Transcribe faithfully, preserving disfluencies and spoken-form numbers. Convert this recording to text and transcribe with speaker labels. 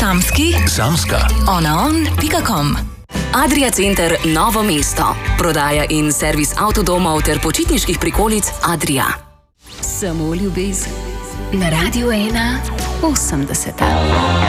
Speaker 1: Samski.
Speaker 2: Samska.
Speaker 1: onaon pika com.
Speaker 3: Adria Center Novo mesto. Prodaja in servis avtodomov ter počitniških prikolic Adria.
Speaker 4: Samo ljubezen. Na Radiu ena osemdeseta.